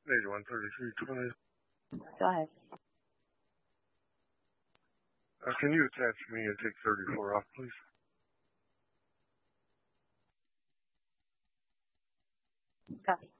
813320. Go ahead. Can you attach me and take 34 off, please? Go.